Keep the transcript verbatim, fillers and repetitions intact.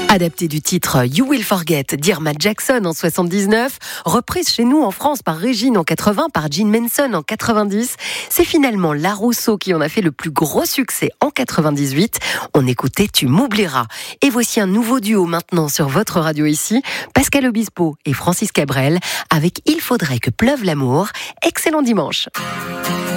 Adapté du titre You Will Forget d'Irma Jackson en soixante-dix-neuf, reprise chez nous en France par Régine en quatre-vingts, par Gene Manson en quatre-vingt-dix, c'est finalement La Rousseau qui en a fait le plus gros succès en quatre-vingt-dix-huit. On écoutait Tu m'oublieras. Et voici un nouveau duo maintenant sur votre radio ici, Pascal Obispo et Francis Cabrel avec Il faudrait que pleuve l'amour. Excellent dimanche.